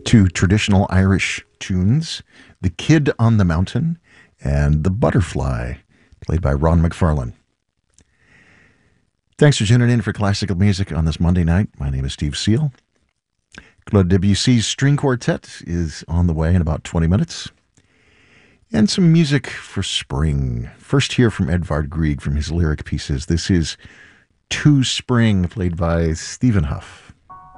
two traditional Irish tunes, The Kid on the Mountain and The Butterfly, played by Ron McFarlane. Thanks for tuning in for classical music on this Monday night. My name is Steve Seal. Claude Debussy's String Quartet is on the way in about 20 minutes. And some music for spring. First here from Edvard Grieg from his lyric pieces. This is To Spring, played by Stephen Huff.